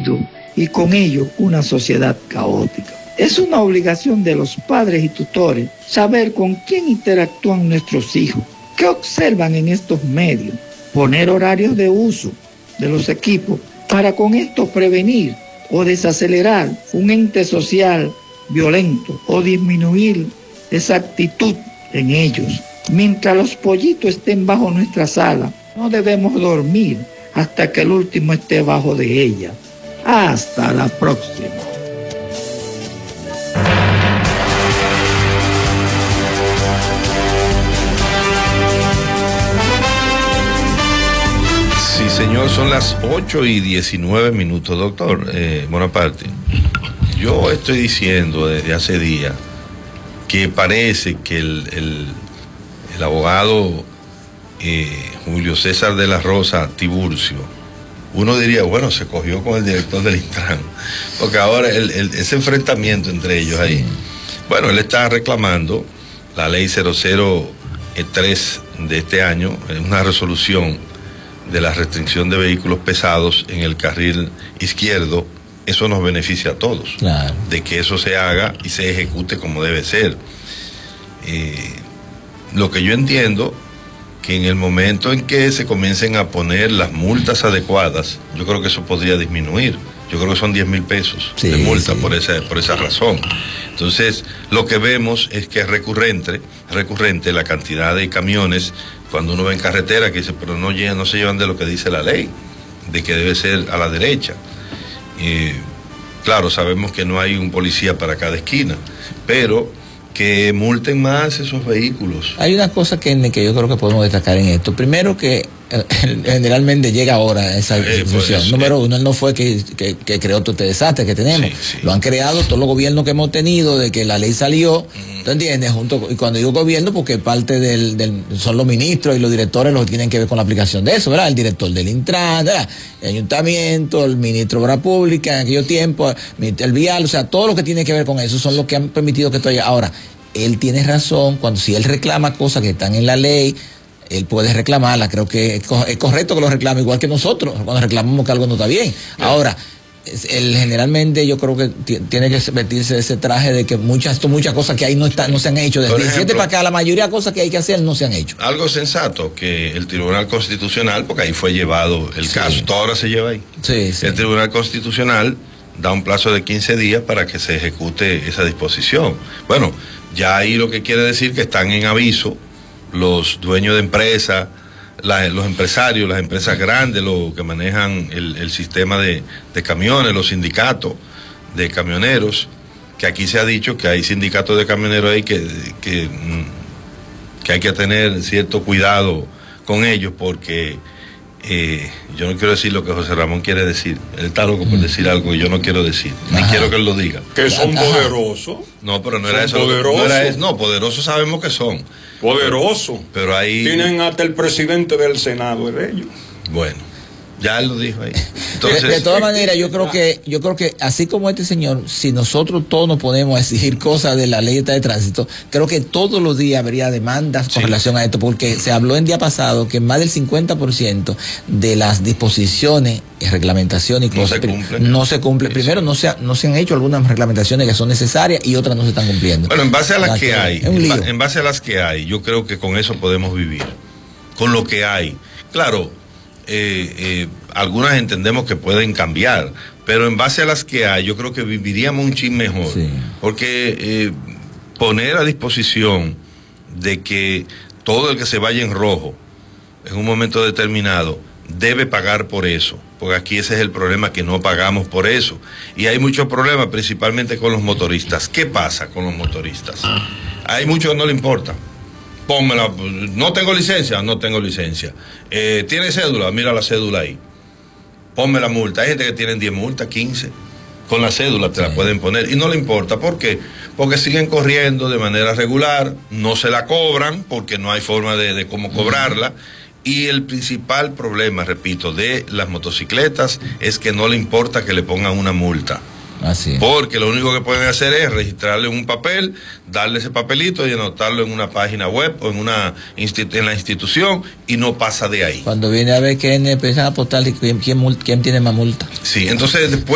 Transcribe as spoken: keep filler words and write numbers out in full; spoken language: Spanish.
individuo y con ello una sociedad caótica. Es una obligación de los padres y tutores saber con quién interactúan nuestros hijos, qué observan en estos medios, poner horarios de uso de los equipos para con esto prevenir o desacelerar un ente social violento o disminuir esa actitud en ellos. Mientras los pollitos estén bajo nuestra sala, no debemos dormir hasta que el último esté bajo de ella. Hasta la próxima. Sí, señor, son las ocho y diecinueve minutos, doctor eh, Bonaparte. Yo estoy diciendo desde hace días que parece que el, el, el abogado eh, Julio César de la Rosa Tiburcio, uno diría, bueno, se cogió con el director del Intran, porque ahora el, el, ese enfrentamiento entre ellos ahí, bueno, él está reclamando la ley cero cero tres de este año, una resolución de la restricción de vehículos pesados en el carril izquierdo. Eso nos beneficia a todos, claro, de que eso se haga y se ejecute como debe ser. Eh, lo que yo entiendo, que en el momento en que se comiencen a poner las multas adecuadas, yo creo que eso podría disminuir. Yo creo que son diez mil pesos sí, de multa sí. por esa, por esa razón. Entonces, lo que vemos es que es recurrente, recurrente la cantidad de camiones, cuando uno ve en carretera, que dice, pero no, no se llevan de lo que dice la ley, de que debe ser a la derecha. Eh, claro, sabemos que no hay un policía para cada esquina, pero que multen más esos vehículos. Hay una cosa que, que yo creo que podemos destacar en esto. Primero, que generalmente llega ahora esa eh, discusión. Pues, Número eh, uno, él no fue que, que, que creó todo este desastre que tenemos. Sí, sí. Lo han creado todos los gobiernos que hemos tenido, de que la ley salió, uh-huh. ¿tú entiendes? Junto, y cuando digo gobierno, porque parte del, del son los ministros y los directores los que tienen que ver con la aplicación de eso, ¿verdad? El director del Intran, ¿verdad? El ayuntamiento, el ministro de Obras Públicas en aquellos tiempos, el vial, o sea, todo lo que tiene que ver con eso son los que han permitido que esto haya. Ahora, él tiene razón, cuando si él reclama cosas que están en la ley, él puede reclamarla. Creo que es correcto que lo reclame, igual que nosotros, cuando reclamamos que algo no está bien. Ahora, él generalmente yo creo que tiene que vestirse de ese traje de que muchas muchas cosas que ahí no están, no se han hecho. Desde diecisiete para acá, la mayoría de cosas que hay que hacer no se han hecho. Algo sensato que el Tribunal Constitucional, porque ahí fue llevado el sí. caso, todo ahora se lleva ahí. Sí, sí. El Tribunal Constitucional da un plazo de quince días para que se ejecute esa disposición. Bueno, ya ahí lo que quiere decir que están en aviso los dueños de empresas, la, los empresarios, las empresas grandes, los que manejan el, el sistema de, de camiones, los sindicatos de camioneros, que aquí se ha dicho que hay sindicatos de camioneros ahí que, que, que hay que tener cierto cuidado con ellos, porque eh, yo no quiero decir lo que José Ramón quiere decir. Él está loco por decir algo que yo no quiero decir, ni Ajá. quiero que él lo diga. Que son poderosos. No, pero no era eso. Poderosos. No, era eso. No, poderosos sabemos que son. Poderosos. Pero ahí tienen hasta el presidente del Senado de ellos. Bueno, ya él lo dijo ahí. Entonces, de, de todas maneras, yo creo que, yo creo que así como este señor, si nosotros todos nos ponemos a exigir cosas de la ley de tránsito, creo que todos los días habría demandas con sí. relación a esto, porque se habló el día pasado que más del cincuenta por ciento de las disposiciones, reglamentaciones y cosas no se cumplen. No se cumple. Primero, no se, ha, no se han hecho algunas reglamentaciones que son necesarias y otras no se están cumpliendo. Bueno, en base a las que, que hay, en, ba, en base a las que hay, yo creo que con eso podemos vivir. Con lo que hay. Claro, Eh, eh, algunas entendemos que pueden cambiar, pero en base a las que hay, yo creo que viviríamos un chin mejor, sí. porque eh, poner a disposición de que todo el que se vaya en rojo en un momento determinado debe pagar por eso, porque aquí ese es el problema, que no pagamos por eso, y hay muchos problemas principalmente con los motoristas. ¿Qué pasa con los motoristas? Hay muchos que no le importa. Pónmela, no tengo licencia, no tengo licencia. Eh, ¿Tiene cédula? Mira la cédula ahí. Ponme la multa. Hay gente que tienen diez multas, quince. Con la cédula te sí. la pueden poner y no le importa. ¿Por qué? Porque siguen corriendo de manera regular, no se la cobran porque no hay forma de, de cómo cobrarla. Y el principal problema, repito, de las motocicletas es que no le importa que le pongan una multa. Así es. Porque lo único que pueden hacer es registrarle un papel, darle ese papelito y anotarlo en una página web o en una en la institución, y no pasa de ahí. Cuando viene a ver que empiezan a apostar quién, quién, quién tiene más multa. Sí, entonces después